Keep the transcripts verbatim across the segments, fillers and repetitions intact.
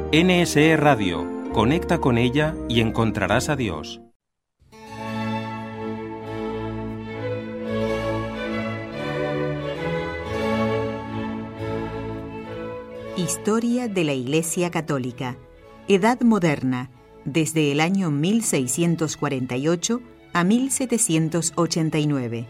N S E Radio. Conecta con ella y encontrarás a Dios. Historia de la Iglesia Católica. Edad moderna, desde el año mil seiscientos cuarenta y ocho a mil setecientos ochenta y nueve.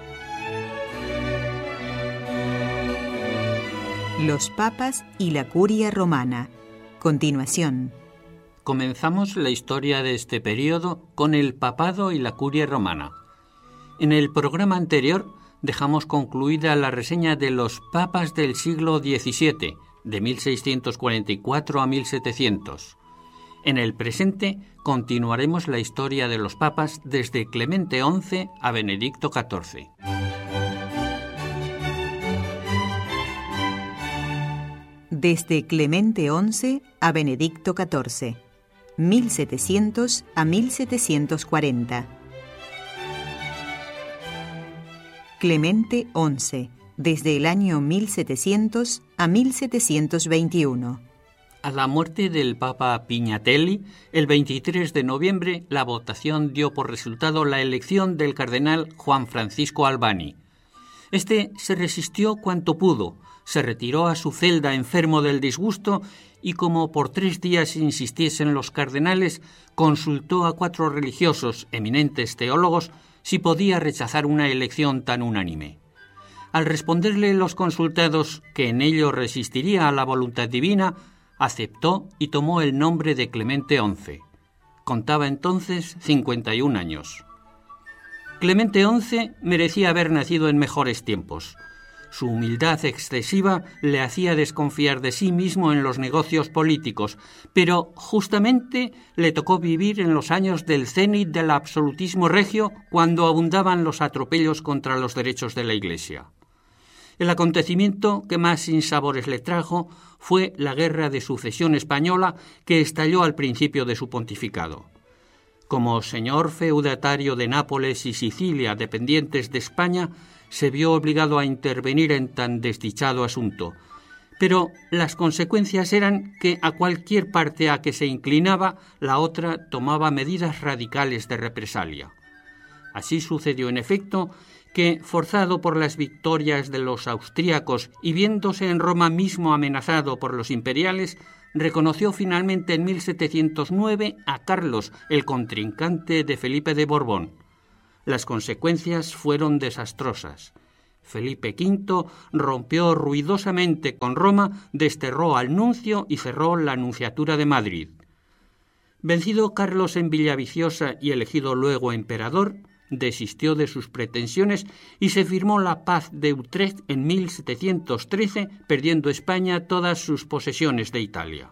Los papas y la curia romana. Continuación. Comenzamos la historia de este periodo con el papado y la curia romana. En el programa anterior dejamos concluida la reseña de los papas del siglo diecisiete, de mil seiscientos cuarenta y cuatro a mil setecientos. En el presente continuaremos la historia de los papas desde Clemente once a Benedicto catorce. Desde Clemente once a Benedicto catorce, mil setecientos a mil setecientos cuarenta. Clemente once, desde el año mil setecientos a mil setecientos veintiuno. A la muerte del Papa Pignatelli, el veintitrés de noviembre, la votación dio por resultado la elección del cardenal Juan Francisco Albani. Este se resistió cuanto pudo, se retiró a su celda enfermo del disgusto y, como por tres días insistiesen los cardenales, consultó a cuatro religiosos, eminentes teólogos, si podía rechazar una elección tan unánime. Al responderle los consultados que en ello resistiría a la voluntad divina, aceptó y tomó el nombre de Clemente once. Contaba entonces cincuenta y un años. Clemente once merecía haber nacido en mejores tiempos. Su humildad excesiva le hacía desconfiar de sí mismo en los negocios políticos, pero justamente le tocó vivir en los años del cénit del absolutismo regio, cuando abundaban los atropellos contra los derechos de la Iglesia. El acontecimiento que más sinsabores le trajo fue la Guerra de Sucesión Española, que estalló al principio de su pontificado. Como señor feudatario de Nápoles y Sicilia, dependientes de España, se vio obligado a intervenir en tan desdichado asunto. Pero las consecuencias eran que a cualquier parte a que se inclinaba, la otra tomaba medidas radicales de represalia. Así sucedió en efecto que, forzado por las victorias de los austríacos y viéndose en Roma mismo amenazado por los imperiales, reconoció finalmente en mil setecientos nueve a Carlos, el contrincante de Felipe de Borbón. Las consecuencias fueron desastrosas. Felipe quinto rompió ruidosamente con Roma, desterró al nuncio y cerró la nunciatura de Madrid. Vencido Carlos en Villaviciosa y elegido luego emperador, desistió de sus pretensiones y se firmó la paz de Utrecht en mil setecientos trece, perdiendo España todas sus posesiones de Italia.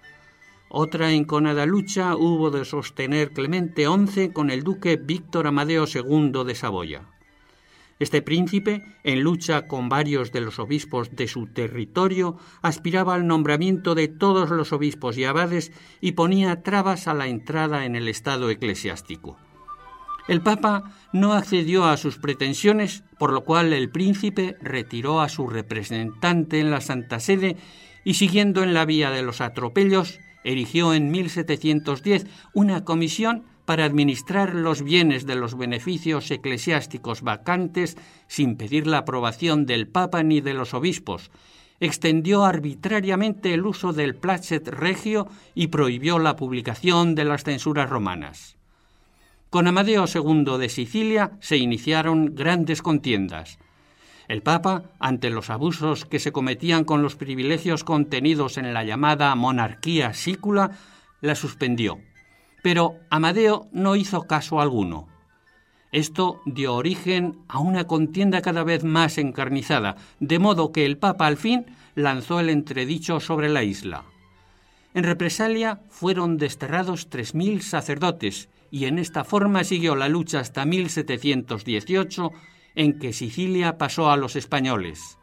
Otra enconada lucha hubo de sostener Clemente once con el duque Víctor Amadeo segundo de Saboya. Este príncipe, en lucha con varios de los obispos de su territorio, aspiraba al nombramiento de todos los obispos y abades y ponía trabas a la entrada en el estado eclesiástico. El Papa no accedió a sus pretensiones, por lo cual el príncipe retiró a su representante en la Santa Sede y, siguiendo en la vía de los atropellos, erigió en mil setecientos diez una comisión para administrar los bienes de los beneficios eclesiásticos vacantes sin pedir la aprobación del Papa ni de los obispos. Extendió arbitrariamente el uso del placet regio y prohibió la publicación de las censuras romanas. Con Amadeo segundo de Sicilia se iniciaron grandes contiendas. El Papa, ante los abusos que se cometían con los privilegios contenidos en la llamada monarquía sícula, la suspendió. Pero Amadeo no hizo caso alguno. Esto dio origen a una contienda cada vez más encarnizada, de modo que el Papa al fin lanzó el entredicho sobre la isla. En represalia fueron desterrados tres mil sacerdotes, y en esta forma siguió la lucha hasta mil setecientos dieciocho, en que Sicilia pasó a los españoles.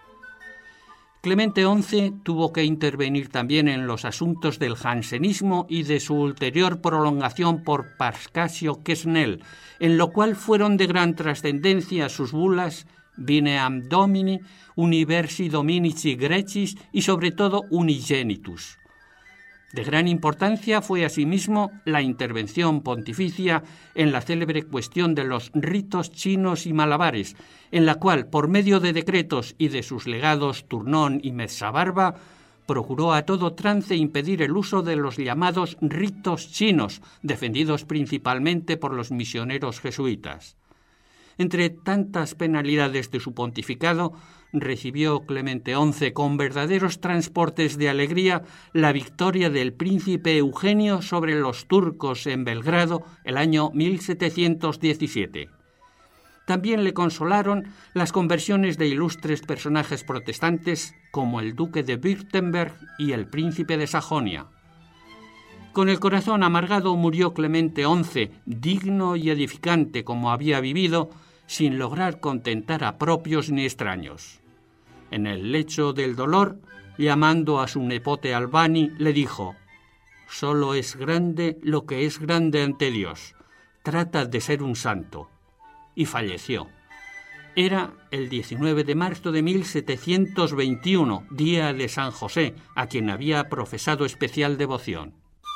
Clemente once tuvo que intervenir también en los asuntos del jansenismo y de su ulterior prolongación por Pascasio Quesnel, en lo cual fueron de gran trascendencia sus bulas Vineam Domini, Universi Dominici Grecis y sobre todo Unigenitus. De gran importancia fue asimismo la intervención pontificia en la célebre cuestión de los ritos chinos y malabares, en la cual, por medio de decretos y de sus legados Turnón y Mezzabarba, procuró a todo trance impedir el uso de los llamados ritos chinos, defendidos principalmente por los misioneros jesuitas. Entre tantas penalidades de su pontificado, recibió Clemente once con verdaderos transportes de alegría la victoria del príncipe Eugenio sobre los turcos en Belgrado el año mil setecientos diecisiete. También le consolaron las conversiones de ilustres personajes protestantes como el duque de Württemberg y el príncipe de Sajonia. Con el corazón amargado murió Clemente once, digno y edificante como había vivido, sin lograr contentar a propios ni extraños. En el lecho del dolor, llamando a su nepote Albani, le dijo: «Solo es grande lo que es grande ante Dios. Trata de ser un santo». Y falleció. Era el diecinueve de marzo de mil setecientos veintiuno, día de San José, a quien había profesado especial devoción.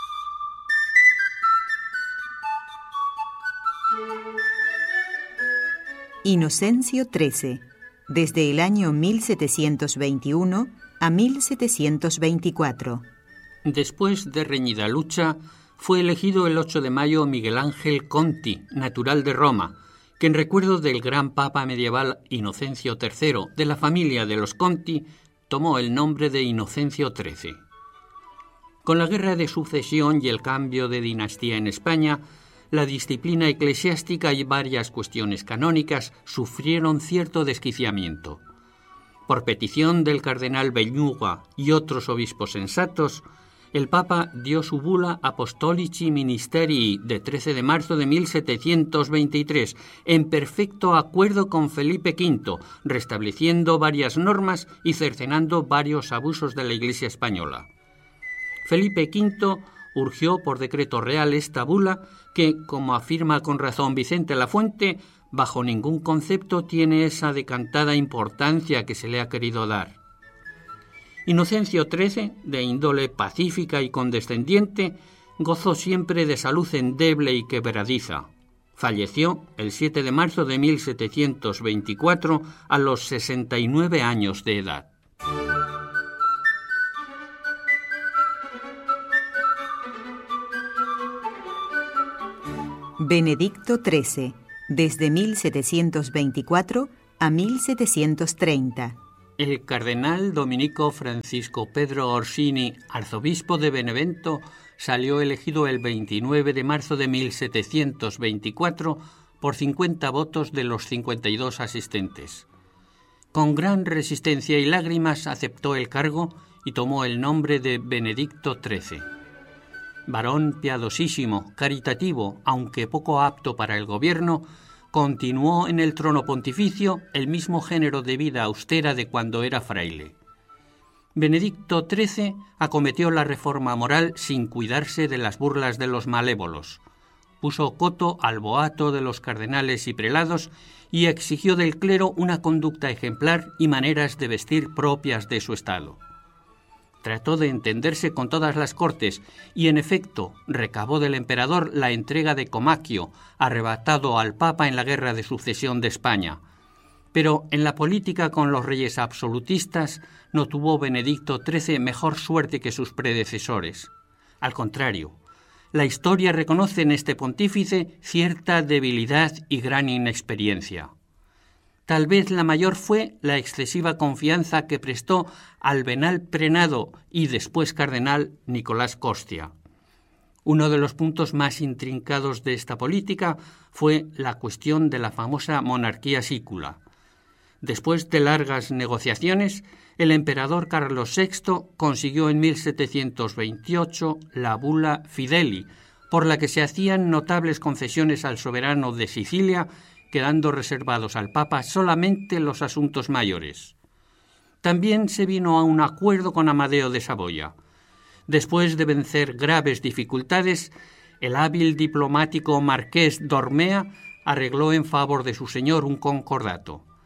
Inocencio trece, desde el año mil setecientos veintiuno a mil setecientos veinticuatro. Después de reñida lucha, fue elegido el ocho de mayo Miguel Ángel Conti, natural de Roma, que en recuerdo del gran papa medieval Inocencio tercero, de la familia de los Conti, tomó el nombre de Inocencio trece. Con la guerra de sucesión y el cambio de dinastía en España, la disciplina eclesiástica y varias cuestiones canónicas sufrieron cierto desquiciamiento. Por petición del cardenal Belluga y otros obispos sensatos, el Papa dio su bula Apostolici Ministerii de trece de marzo de mil setecientos veintitrés, en perfecto acuerdo con Felipe quinto, restableciendo varias normas y cercenando varios abusos de la Iglesia española. Felipe quinto urgió por decreto real esta bula que, como afirma con razón Vicente Lafuente, bajo ningún concepto tiene esa decantada importancia que se le ha querido dar. Inocencio trece, de índole pacífica y condescendiente, gozó siempre de salud endeble y quebradiza. Falleció el siete de marzo de mil setecientos veinticuatro a los sesenta y nueve años de edad. Benedicto trece, desde mil setecientos veinticuatro a mil setecientos treinta. El cardenal dominico Francisco Pedro Orsini, arzobispo de Benevento, salió elegido el veintinueve de marzo de mil setecientos veinticuatro por cincuenta votos de los cincuenta y dos asistentes. Con gran resistencia y lágrimas aceptó el cargo y tomó el nombre de Benedicto trece. Varón piadosísimo, caritativo, aunque poco apto para el gobierno, continuó en el trono pontificio el mismo género de vida austera de cuando era fraile. Benedicto trece acometió la reforma moral sin cuidarse de las burlas de los malévolos. Puso coto al boato de los cardenales y prelados y exigió del clero una conducta ejemplar y maneras de vestir propias de su estado. Trató de entenderse con todas las cortes y, en efecto, recabó del emperador la entrega de Comacchio, arrebatado al Papa en la guerra de sucesión de España. Pero en la política con los reyes absolutistas no tuvo Benedicto trece mejor suerte que sus predecesores. Al contrario, la historia reconoce en este pontífice cierta debilidad y gran inexperiencia. Tal vez la mayor fue la excesiva confianza que prestó al venal prenado y después cardenal Nicolás Costia. Uno de los puntos más intrincados de esta política fue la cuestión de la famosa monarquía sícula. Después de largas negociaciones, el emperador Carlos sexto consiguió en mil setecientos veintiocho la bula Fideli, por la que se hacían notables concesiones al soberano de Sicilia, quedando reservados al Papa solamente los asuntos mayores. También se vino a un acuerdo con Amadeo de Saboya. Después de vencer graves dificultades, el hábil diplomático marqués d'Ormea arregló en favor de su señor un concordato.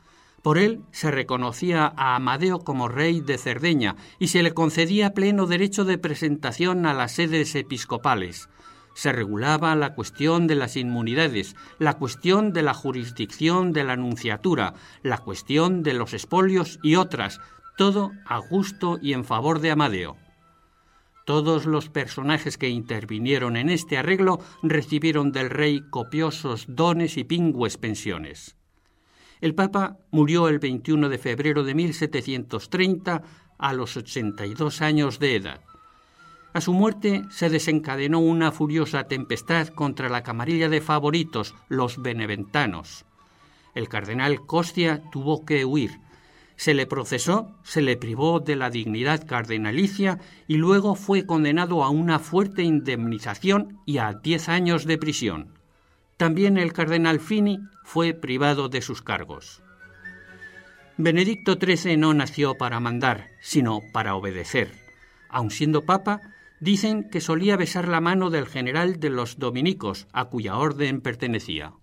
Por él se reconocía a Amadeo como rey de Cerdeña y se le concedía pleno derecho de presentación a las sedes episcopales. Se regulaba la cuestión de las inmunidades, la cuestión de la jurisdicción de la nunciatura, la cuestión de los expolios y otras, todo a gusto y en favor de Amadeo. Todos los personajes que intervinieron en este arreglo recibieron del rey copiosos dones y pingües pensiones. El Papa murió el veintiuno de febrero de mil setecientos treinta a los ochenta y dos años de edad. A su muerte se desencadenó una furiosa tempestad contra la camarilla de favoritos, los beneventanos. El cardenal Costia tuvo que huir. Se le procesó, se le privó de la dignidad cardenalicia y luego fue condenado a una fuerte indemnización y a diez años de prisión. También el cardenal Fini fue privado de sus cargos. Benedicto trece no nació para mandar, sino para obedecer. Aun siendo papa, dicen que solía besar la mano del general de los dominicos, a cuya orden pertenecía.